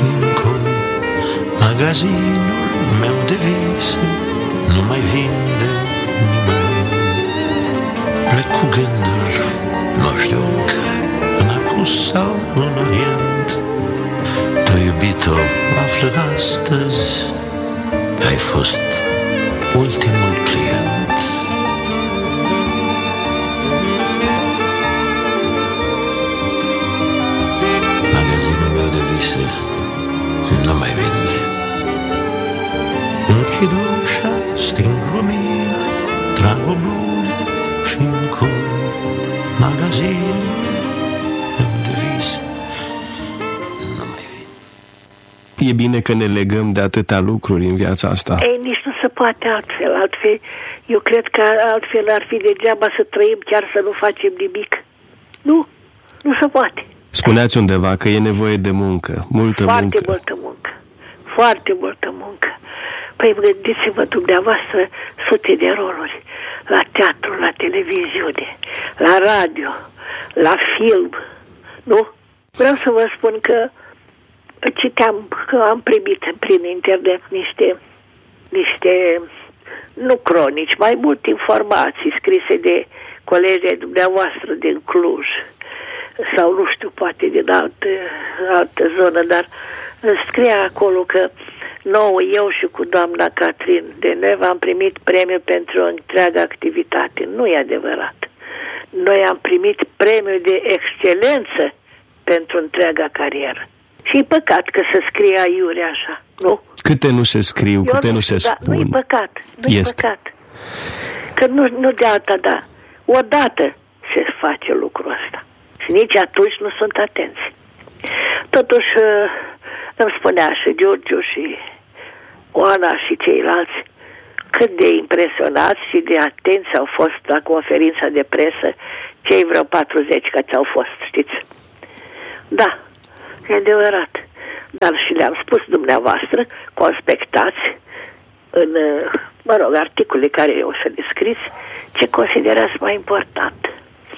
încum. Magazinul meu de vise nu mai vinde nimeni. Plec cu gânduri, nu știu încă, în apus sau în orient. Tu, iubito, află astăzi, ai fost ultimul client. Magazinul meu de vise nu mai vinde. Închid ușa, sting lumina, trag o blumă și încum. Magazinul meu de vise nu mai vinde. E bine că ne legăm de atâtea lucruri în viața asta. Ei, nici nu se poate altfel. Eu cred că altfel ar fi degeaba să trăim, chiar să nu facem nimic. Nu se poate. Spuneați undeva că e nevoie de muncă, multă foarte muncă. Multă muncă. Foarte multă muncă. Păi gândiți-vă dumneavoastră sute de roluri. La teatru, la televiziune, la radio, la film. Nu? Vreau să vă spun că citeam, că am primit prin internet niște nu cronici, mai mult informații scrise de colegii dumneavoastră din Cluj sau nu știu, poate din altă zonă, dar scria acolo că eu și cu doamna Catrin Deneuve am primit premiu pentru o întreagă activitate. Nu e adevărat. Noi am primit premiu de excelență pentru întreaga carieră. Și e păcat că se scrie aiurea așa, nu? Câte nu se scriu, câte nu se spun. Nu-i păcat, nu-i păcat. Că nu de alta, da. Odată se face lucrul ăsta. Și nici atunci nu sunt atenți. Totuși, îmi spunea și Giurgiu și Oana și ceilalți cât de impresionați și de atenți au fost la conferința de presă cei vreo 40 care au fost, știți? Da, e adevărat. Dar și le-am spus dumneavoastră, conspectați în, articole care o să le scriți, ce considerați mai important.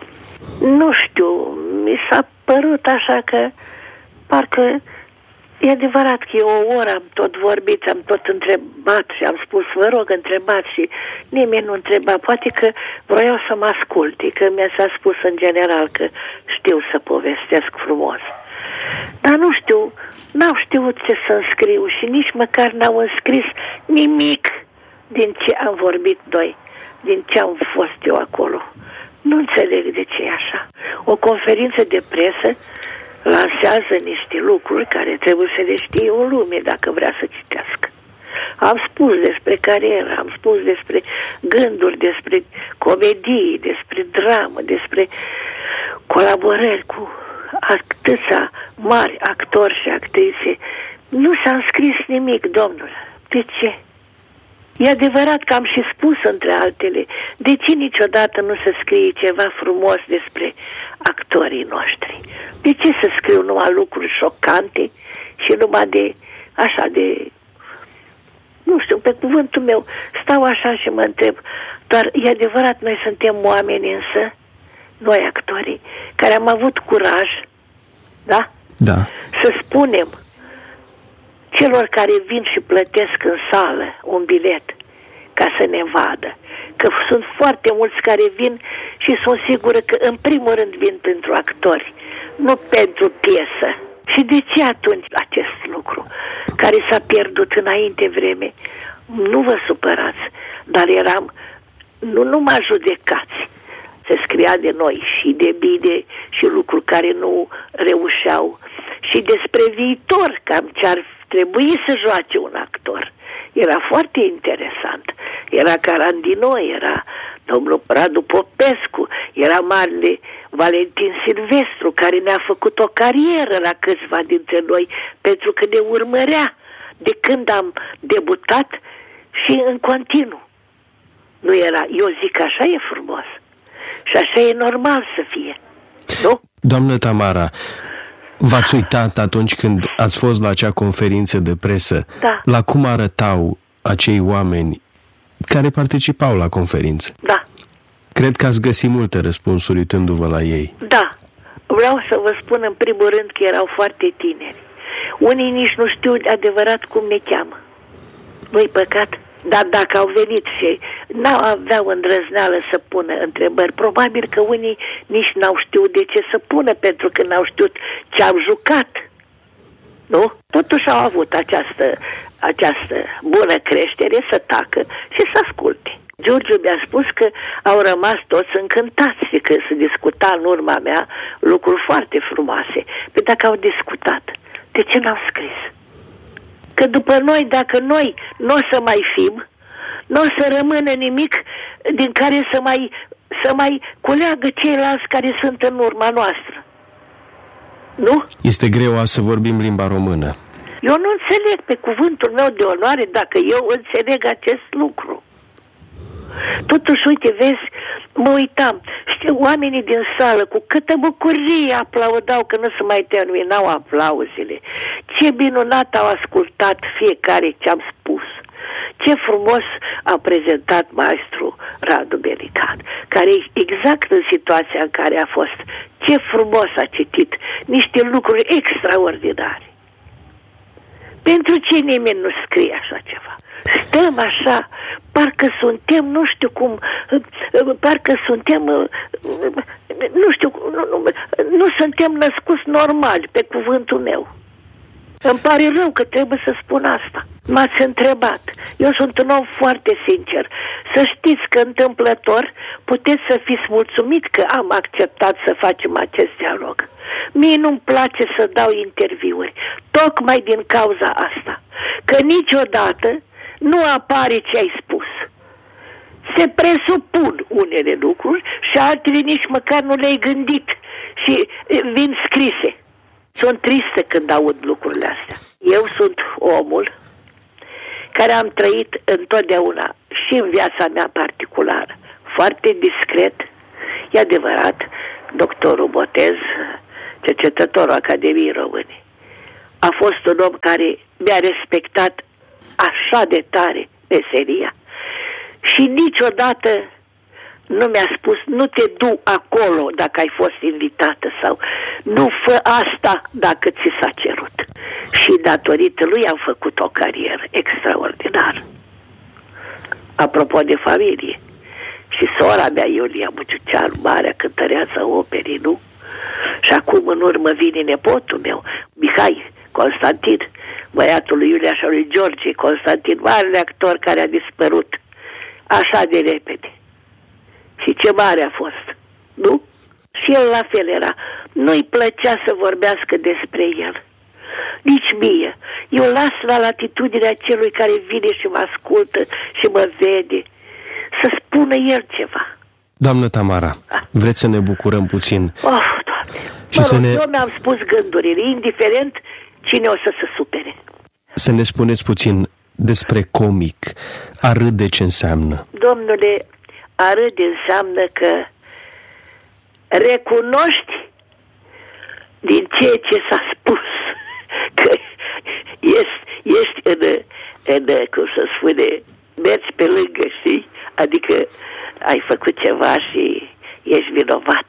Nu știu, mi s-a părut așa că parcă e adevărat că eu o oră am tot vorbit, am tot întrebat și am spus, vă rog, întrebați, și nimeni nu întreba. Poate că vroiau să mă asculte, că mi-a spus în general că știu să povestesc frumos. Dar nu știu, n-au știut ce să înscriu și nici măcar n-au înscris nimic din ce am vorbit noi, din ce am fost eu acolo. Nu înțeleg de ce e așa. O conferință de presă lansează niște lucruri care trebuie să le știe o lume dacă vrea să citească. Am spus despre carieră, am spus despre gânduri, despre comedii, despre dramă, despre colaborări cu atâția mari actori și actrițe. Nu s-a înscris nimic, domnule. De ce? E adevărat că am și spus, între altele, de ce niciodată nu se scrie ceva frumos despre actorii noștri? De ce să scriu numai lucruri șocante și numai de, așa de, nu știu, pe cuvântul meu, stau așa și mă întreb, dar e adevărat, noi suntem oameni însă, noi actorii, care am avut curaj, da? Da. Să spunem celor care vin și plătesc în sală un bilet ca să ne vadă, că sunt foarte mulți care vin și sunt sigură că în primul rând vin pentru actori, nu pentru piesă. Și de ce atunci acest lucru care s-a pierdut înainte vreme? Nu vă supărați, dar nu numai judecați. Se scria de noi și de bine și lucruri care nu reușeau și despre viitor, cam ce-ar trebui să joace un actor. Era foarte interesant. Era Carandino, era domnul Radu Popescu, era marele Valentin Silvestru, care ne-a făcut o carieră la câțiva dintre noi, pentru că ne urmărea de când am debutat și în continuu. Nu era, eu zic, așa e frumos. Și așa e normal să fie. Nu? Doamnă Tamara, v-ați uitat atunci când ați fost la acea conferință de presă, da, la cum arătau acei oameni care participau la conferință? Da. Cred că ați găsit multe răspunsuri uitându-vă la ei. Da. Vreau să vă spun în primul rând că erau foarte tineri. Unii nici nu știu adevărat cum ne cheamă. Nu-i păcat? Dar dacă au venit și n-aveau îndrăzneală să pună întrebări, probabil că unii nici n-au știut de ce să pună, pentru că n-au știut ce au jucat. Nu? Totuși au avut această bună creștere să tacă și să asculte. Giurgiu mi-a spus că au rămas toți încântați și că se discuta în urma mea lucruri foarte frumoase. Păi dacă au discutat, de ce n-au scris? Că după noi, dacă noi nu o să mai fim, nu o să rămână nimic din care să mai culeagă ceilalți care sunt în urma noastră. Nu? Este greu să vorbim limba română. Eu nu înțeleg, pe cuvântul meu de onoare, dacă eu înțeleg acest lucru. Totuși, uite, vezi, mă uitam, știu, oamenii din sală cu câtă bucurie aplaudau că nu se mai terminau aplauzele. Ce minunat au ascultat fiecare ce am spus. Ce frumos a prezentat maestru Radu Belican, care exact în situația în care a fost, ce frumos a citit niște lucruri extraordinare. Pentru ce nimeni nu scrie așa ceva? Stăm așa, parcă suntem, nu știu cum, parcă suntem, nu știu, nu suntem născuți normali, pe cuvântul meu. Îmi pare rău că trebuie să spun asta. M-ați întrebat. Eu sunt un om foarte sincer. Să știți că întâmplător puteți să fiți mulțumit că am acceptat să facem acest dialog. Mie nu-mi place să dau interviuri, tocmai din cauza asta. Că niciodată nu apare ce ai spus. Se presupun unele lucruri și altele nici măcar nu le-ai gândit și vin scrise. Sunt tristă când aud lucrurile astea. Eu sunt omul care am trăit întotdeauna și în viața mea particulară foarte discret. E adevărat, doctorul Botez, cercetătorul Academiei Române, a fost un om care mi-a respectat așa de tare meseria și niciodată nu mi-a spus, nu te du acolo dacă ai fost invitată sau nu fă asta dacă ți s-a cerut. Și datorită lui am făcut o carieră extraordinară. Apropo de familie, și sora mea Iulia Muciuceanu, marea cântăreață operii, nu? Și acum în urmă vine nepotul meu, Mihai Constantin, băiatul lui Iulia și lui George Constantin, marele actor care a dispărut așa de repede. Și ce mare a fost, nu? Și el la fel era. Nu-i plăcea să vorbească despre el. Nici mie. Eu las la latitudinea celui care vine și mă ascultă și mă vede să spună el ceva. Doamnă Tamara, vreți să ne bucurăm puțin? Oh, Doamne! Eu mi-am spus gândurile, indiferent cine o să se supere. Să ne spuneți puțin despre comic. A râde ce înseamnă? Domnule, a râde înseamnă că recunoști din ceea ce s-a spus că ești în cum să spune, mergi pe lângă, știi? Adică ai făcut ceva și ești vinovat.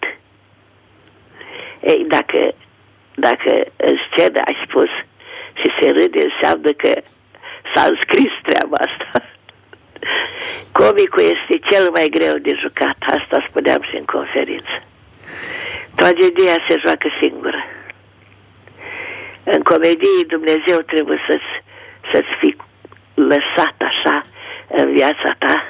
Ei, dacă în scenă ai spus și se râde, înseamnă că s-a înscris treaba asta. Comicul este cel mai greu de jucat, asta spuneam și în conferință. Tragedia se joacă singură. În comedie Dumnezeu trebuie să-ți fii lăsat așa în viața ta.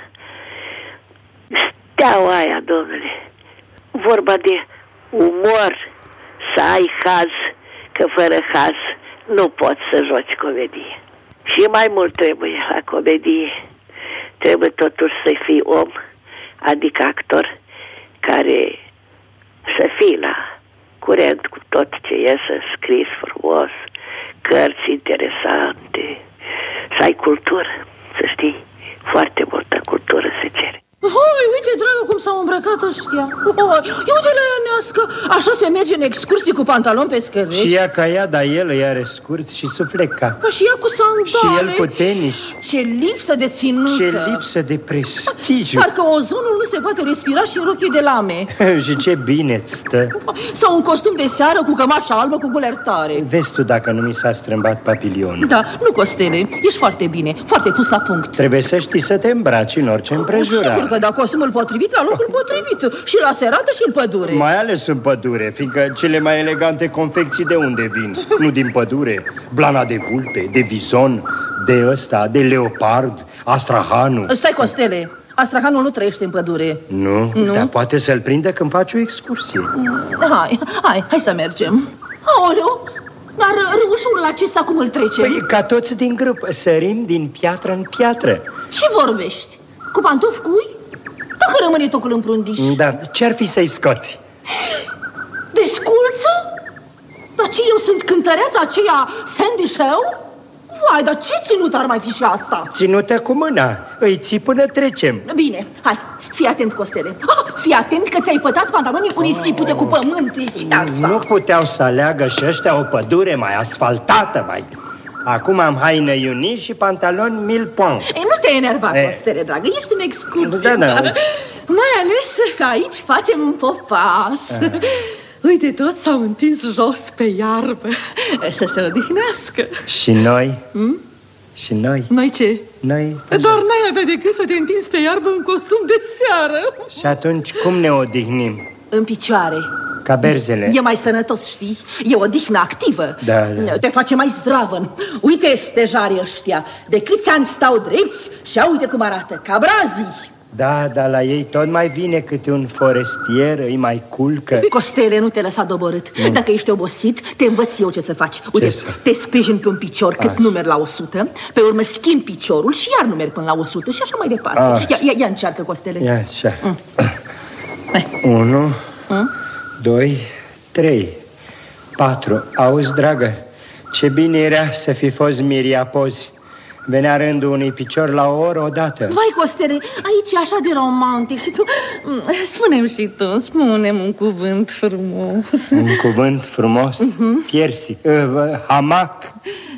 Steaua aia, domnule, vorba de umor, să ai haz, că fără haz nu poți să joci comedie. Și mai mult trebuie la comedie. Trebuie totuși să fii om, adică actor, care să fii la curent cu tot ce iese scris frumos, cărți interesante, să ai cultură, să știi, foarte multă cultură se cere. Hai, uite, dragă, cum s-au îmbrăcat ăștia. Uite la Ionească. Așa se merge în excursii cu pantaloni pe scăreți. Și ea ca ea, dar el îi are scurți și suflecați. Și ea cu sandale. Și el cu tenis. Ce lipsă de ținută. Ce lipsă de prestigiu. Parcă ozonul nu se poate respira și în rochii de lame. Și ce bine-ți stă. Sau un costum de seară cu cămașa albă cu gulertare. Vezi tu dacă nu mi s-a strâmbat papilionul. Da, nu, Costele, ești foarte bine, foarte pus la punct. Trebuie să știi să te îmbraci în orice împrejurare. Sigur că da, costumul potrivit la locul potrivit. Și la serată și în pădure. Mai ales în pădure, fiindcă cele mai elegante confecții de unde vin? Nu din pădure. Blana de vulpe, de vison, de ăsta, de leopard, astrahanul. Stai, Costele, astrahanul nu trăiește în pădure. Nu? Dar poate să-l prinde când faci o excursie. Hai să mergem. Aoleu, dar râușul acesta cum îl trece? Păi, ca toți din grup, sărim din piatră în piatră. Ce vorbești? Cu pantofi cui? Dacă rămâne tocul în prundiș. Da, ce-ar fi să-i scoți? De sculță? Dar ce, eu sunt cântăreața aceea Sandy Show? Vai, dar ce ținut ar mai fi și asta? Ținută cu mâna, îi ții până trecem. Bine, hai, fii atent, Costele. Fii atent că ți-ai pătat pantalonii cu nisipute cu pământ. Nu puteau să aleagă și ăștia o pădure mai asfaltată, mai. Acum am haină iuni și pantaloni mille-point. Nu te enerva, Costele, dragă, ești în excursie. Da. Mai ales că aici facem un popas. Uite, toți s-au întins jos pe iarbă să se odihnească. Și noi? Și noi? Noi ce? Noi? Doar n-ai avea decât să te întinzi pe iarbă în costum de seară. Și atunci cum ne odihnim? În picioare. Ca berzele. E mai sănătos, știi? E o odihnă activă. Da. Te face mai zdravă. Uite stejarii ăștia, de câți ani stau drepți și uite cum arată, ca brazii. Da, dar la ei tot mai vine câte un forestier, îi mai culcă. Costele, nu te lăsa doborât. Dacă ești obosit, te învăț eu ce să faci. Uite, te sprijin pe un picior cât numeri la 100. Pe urmă schimbi piciorul și iar numeri până la 100 și așa mai departe. Ia încearcă, Costele. Ia așa. 1, 2, 3, 4. Auzi, dragă, ce bine era să fi fost Miriapozi. Venea rândul unui picior la o oră odată. Vai, Costele, aici e așa de romantic. Și tu, spune-mi și tu, spune-mi un cuvânt frumos. Un cuvânt frumos? Piersic, hamac.